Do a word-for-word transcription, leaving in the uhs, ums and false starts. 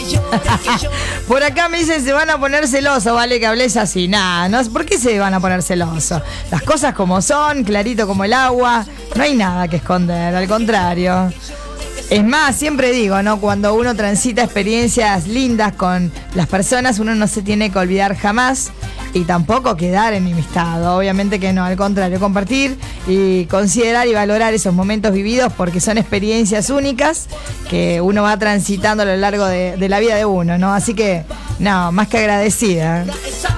Por acá me dicen, se van a poner celosos, vale que hables así. Nada, no, ¿por qué se van a poner celosos? Las cosas como son, clarito como el agua, no hay nada que esconder, al contrario. Es más, siempre digo, ¿no? Cuando uno transita experiencias lindas con las personas, uno no se tiene que olvidar jamás y tampoco quedar enemistado. Obviamente que no, al contrario, compartir y considerar y valorar esos momentos vividos porque son experiencias únicas que uno va transitando a lo largo de, de la vida de uno, ¿no? Así que, no, más que agradecida.